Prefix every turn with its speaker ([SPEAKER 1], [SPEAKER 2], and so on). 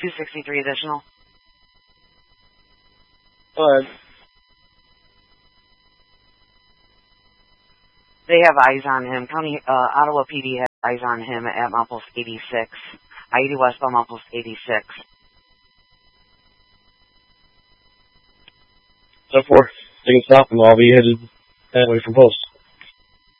[SPEAKER 1] 263 additional.
[SPEAKER 2] Go ahead.
[SPEAKER 1] They have eyes on him. Ottawa PD has eyes on him at Mount Post 86. I-80 westbound Mount Post 86.
[SPEAKER 2] 10-4. They can stop him. I'll be headed that way from post.